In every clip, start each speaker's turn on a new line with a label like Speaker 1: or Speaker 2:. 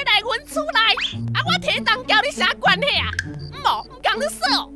Speaker 1: 来阮厝内，啊，我提档交你啥关系啊？唔讲你说。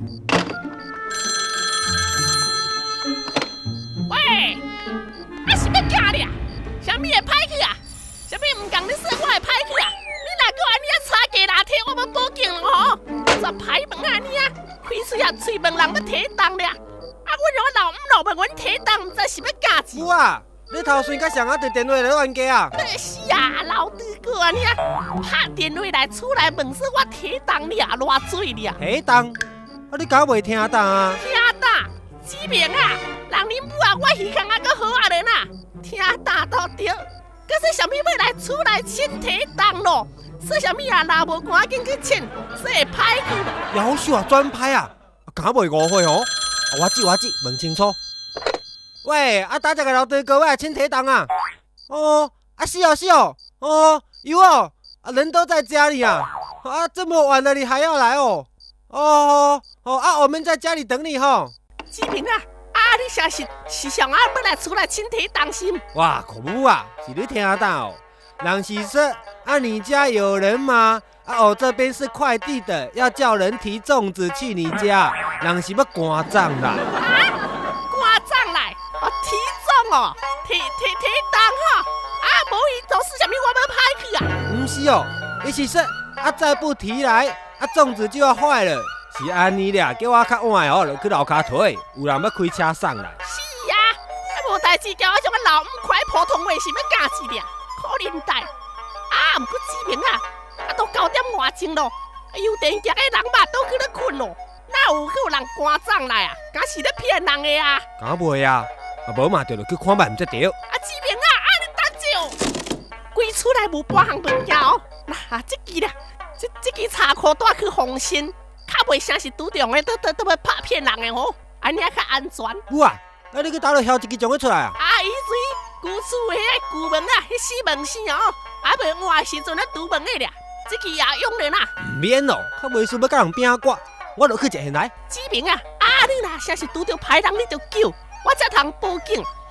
Speaker 1: 喂，啊是要假哩啊？啥物会歹去啊？啥物唔讲你说我会歹去啊？你若搁安尼啊吵架拉提，我要报警了吼！煞歹问安尼啊，开嘴啊嘴问人要提档了。啊，阮老母问阮提档，唔知是要假钱。
Speaker 2: 母啊！你头先甲谁啊？伫电话来冤家啊？
Speaker 1: 是啊，老弟哥啊，你啊，拍电话来厝内问说我提档你啊，偌水你啊？
Speaker 2: 提档？啊，你敢袂听档啊？
Speaker 1: 听档，志明啊，人恁母啊，我耳孔啊，搁好啊人啊，听档都对。可是啥物要来厝内请提档咯？说啥物啊？若无赶紧去请，说会歹去咯。
Speaker 2: 夭寿啊，转歹啊，敢袂误会哦？我知，问清楚。喂，啊，打一个老弟哥，我来请提档啊。哦，啊是哦，哦有哦，啊人都在家里啊。啊，这么晚了你还要来哦？哦，啊，我们在家里等你吼。
Speaker 1: 志明啊，你啥是上啊要来厝内请提档是？
Speaker 2: 哇，可母啊，是你听到哦？人是说啊，你家有人吗？啊，我这边是快递的，要叫人提粽子去你家，人是要赶账啦。
Speaker 1: 赶账来，提粽哦，提档哈，啊，无伊做事啥物我要歹去啊？
Speaker 2: 不是哦，伊是说啊，再不提来，啊粽子就要坏了，是安尼俩，叫我较晚哦，就去楼骹推，有人要开车送来。
Speaker 1: 是啊，啊无代志叫我像我老母快普通话是要教一俩，可怜代。啊，毋过志明啊，啊都9点外钟咯，邮电局的人嘛都去咧困咯，哪有人赶账来啊？敢是咧骗人的啊？
Speaker 2: 敢袂啊？啊无嘛，就去看卖毋才对。
Speaker 1: 啊，志明啊，你等者，规厝内无半项物件哦。那这支啦，这支茶裤带去防身，较袂像是拄着的，都要拍骗人的吼，安尼较安全。
Speaker 2: 母啊，啊你去倒落挑一支将佢出来啊？
Speaker 1: 啊，伊随旧厝的迄旧门啊，迄死门生哦，啊袂换的时阵咧拄门的俩，这支也用了啦。
Speaker 2: 唔免哦，较袂输要甲人拼挂，我落去一下来。
Speaker 1: 志明啊，你若像是拄着歹人，你就救，我才通报警。